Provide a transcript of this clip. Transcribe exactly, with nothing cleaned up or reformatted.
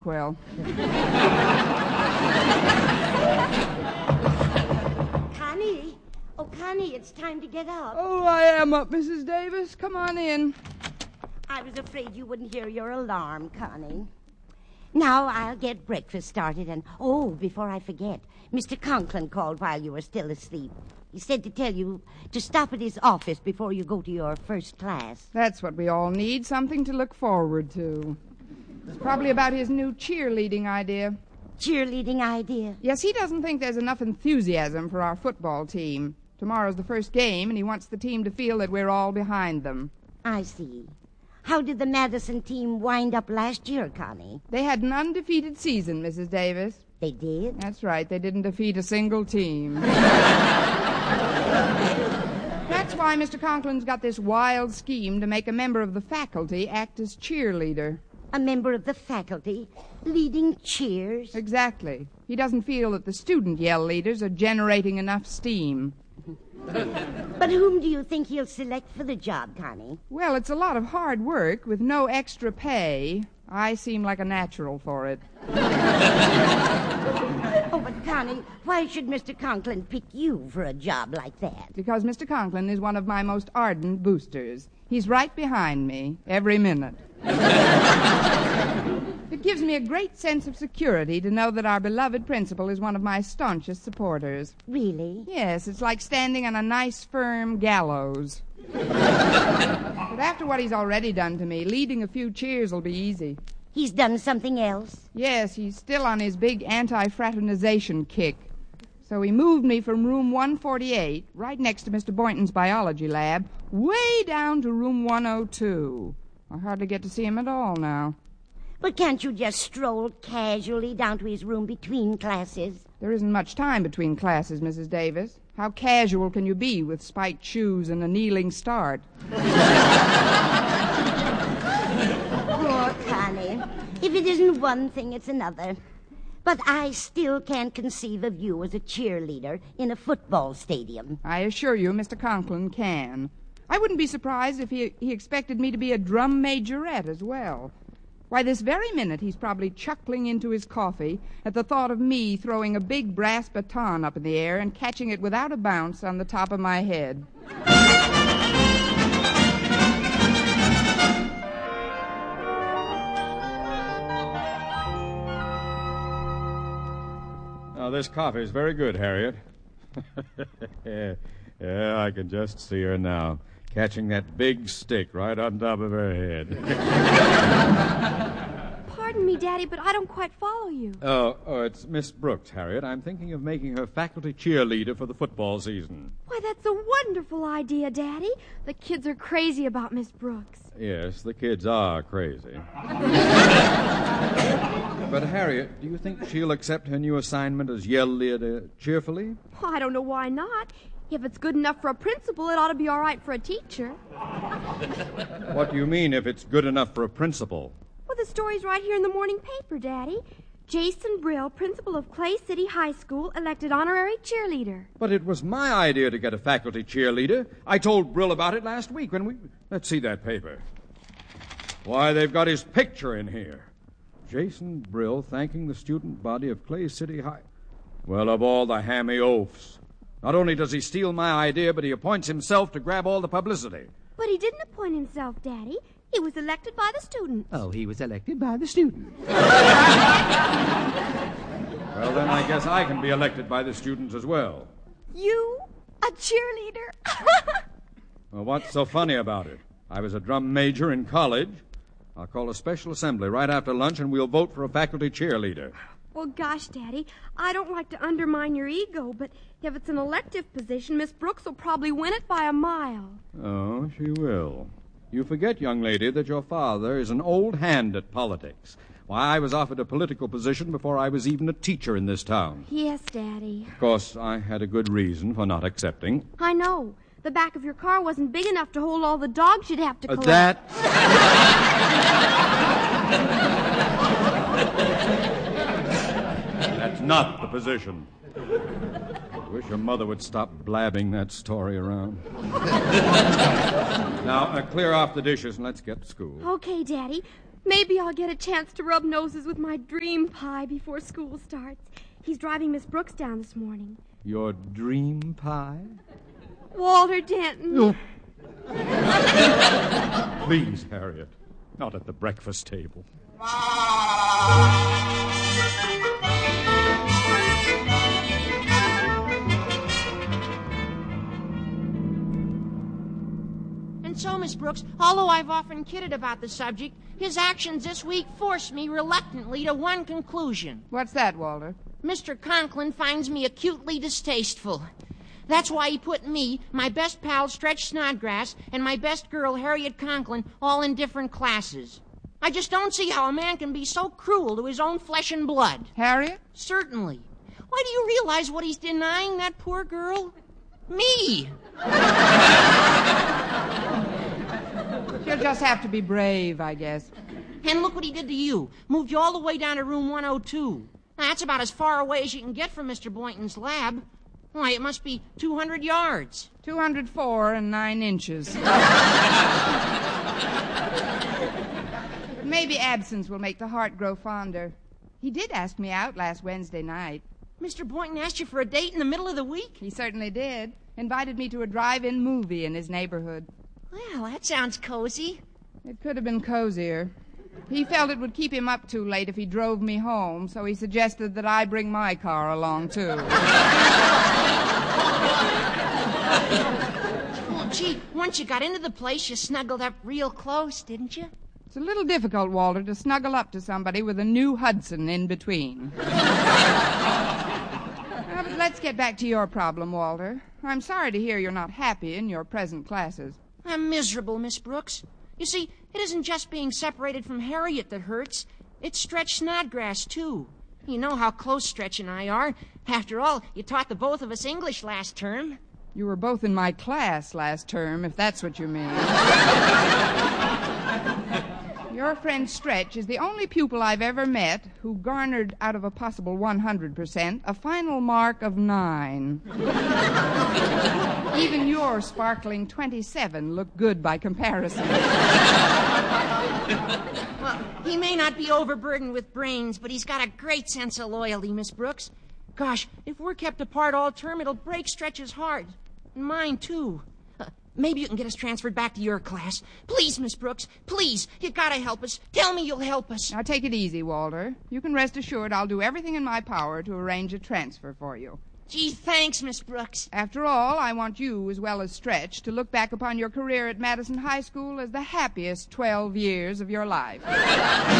Well. Connie. Oh, Connie, it's time to get up. Oh, I am up, Missus Davis. Come on in. I was afraid you wouldn't hear your alarm, Connie. Now I'll get breakfast started, and, oh, before I forget, Mister Conklin called while you were still asleep. He said to tell you to stop at his office before you go to your first class. That's what we all need, something to look forward to. It's probably about his new cheerleading idea. Cheerleading idea? Yes, he doesn't think there's enough enthusiasm for our football team. Tomorrow's the first game, and he wants the team to feel that we're all behind them. I see. How did the Madison team wind up last year, Connie? They had an undefeated season, Missus Davis. They did? That's right. They didn't defeat a single team. That's why Mister Conklin's got this wild scheme to make a member of the faculty act as cheerleader. A member of the faculty leading cheers? Exactly. He doesn't feel that the student yell leaders are generating enough steam. But whom do you think he'll select for the job, Connie? Well, it's a lot of hard work with no extra pay. I seem like a natural for it. Oh, but Connie, why should Mister Conklin pick you for a job like that? Because Mister Conklin is one of my most ardent boosters. He's right behind me every minute. It gives me a great sense of security to know that our beloved principal is one of my staunchest supporters. Really? Yes, it's like standing on a nice, firm gallows. But after what he's already done to me, leading a few cheers will be easy. He's done something else? Yes, he's still on his big anti-fraternization kick. So he moved me from room one forty-eight, right next to Mister Boynton's biology lab, way down to room one oh two. I hardly get to see him at all now. But can't you just stroll casually down to his room between classes? There isn't much time between classes, Missus Davis. How casual can you be with spiked shoes and a kneeling start? Poor Connie. If it isn't one thing, it's another. But I still can't conceive of you as a cheerleader in a football stadium. I assure you, Mister Conklin can. I wouldn't be surprised if he, he expected me to be a drum majorette as well. Why, this very minute he's probably chuckling into his coffee at the thought of me throwing a big brass baton up in the air and catching it without a bounce on the top of my head. Now, this coffee is very good, Harriet. yeah, yeah, I can just see her now, catching that big stick right on top of her head. Pardon me, Daddy, but I don't quite follow you. Oh, oh, it's Miss Brooks, Harriet. I'm thinking of making her faculty cheerleader for the football season. Why, that's a wonderful idea, Daddy. The kids are crazy about Miss Brooks. Yes, the kids are crazy. But, Harriet, do you think she'll accept her new assignment as yell leader cheerfully? Well, I don't know why not. If it's good enough for a principal, it ought to be all right for a teacher. What do you mean, if it's good enough for a principal? Well, the story's right here in the morning paper, Daddy. Jason Brill, principal of Clay City High School, elected honorary cheerleader. But it was my idea to get a faculty cheerleader. I told Brill about it last week when we... Let's see that paper. Why, they've got his picture in here. Jason Brill thanking the student body of Clay City High. Well, of all the hammy oafs. Not only does he steal my idea, but he appoints himself to grab all the publicity. But he didn't appoint himself, Daddy. He was elected by the students. Oh, he was elected by the students. Well, then I guess I can be elected by the students as well. You? A cheerleader? Well, what's so funny about it? I was a drum major in college. I'll call a special assembly right after lunch, and we'll vote for a faculty cheerleader. Well, gosh, Daddy, I don't like to undermine your ego, but if it's an elective position, Miss Brooks will probably win it by a mile. Oh, she will. You forget, young lady, that your father is an old hand at politics. Why, I was offered a political position before I was even a teacher in this town. Yes, Daddy. Of course, I had a good reason for not accepting. I know. The back of your car wasn't big enough to hold all the dogs you'd have to collect. Uh, that... That's not the position. I wish your mother would stop blabbing that story around. Now, uh, clear off the dishes and let's get to school. Okay, Daddy. Maybe I'll get a chance to rub noses with my dream pie before school starts. He's driving Miss Brooks down this morning. Your dream pie? Walter Denton. Oh. Please, Harriet, not at the breakfast table. And so, Miss Brooks, although I've often kidded about the subject, his actions this week forced me reluctantly to one conclusion. What's that, Walter? Mister Conklin finds me acutely distasteful. That's why he put me, my best pal Stretch Snodgrass, and my best girl Harriet Conklin all in different classes. I just don't see how a man can be so cruel to his own flesh and blood. Harriet? Certainly. Why do you realize what he's denying that poor girl? Me. She'll just have to be brave, I guess. And look what he did to you. Moved you all the way down to room one oh two. Now, that's about as far away as you can get from Mister Boynton's lab. Why, it must be two hundred yards. two hundred four and nine inches. But maybe absence will make the heart grow fonder. He did ask me out last Wednesday night. Mister Boynton asked you for a date in the middle of the week? He certainly did. Invited me to a drive-in movie in his neighborhood. Well, that sounds cozy. It could have been cozier. He felt it would keep him up too late if he drove me home, so he suggested that I bring my car along, too. Well, gee, once you got into the place, you snuggled up real close, didn't you? It's a little difficult, Walter, to snuggle up to somebody with a new Hudson in between. Well, but let's get back to your problem, Walter. I'm sorry to hear you're not happy in your present classes. I'm miserable, Miss Brooks. You see, it isn't just being separated from Harriet that hurts. It's Stretch Snodgrass, too. You know how close Stretch and I are. After all, you taught the both of us English last term. You were both in my class last term, if that's what you mean. Your friend Stretch is the only pupil I've ever met who garnered, out of a possible one hundred percent, a final mark of nine. Even your sparkling twenty-seven looked good by comparison. Well, he may not be overburdened with brains, but he's got a great sense of loyalty, Miss Brooks. Gosh, if we're kept apart all term, it'll break Stretch's heart. And mine, too. Uh, maybe you can get us transferred back to your class. Please, Miss Brooks, please. You gotta help us. Tell me you'll help us. Now, take it easy, Walter. You can rest assured I'll do everything in my power to arrange a transfer for you. Gee, thanks, Miss Brooks. After all, I want you, as well as Stretch, to look back upon your career at Madison High School as the happiest twelve years of your life.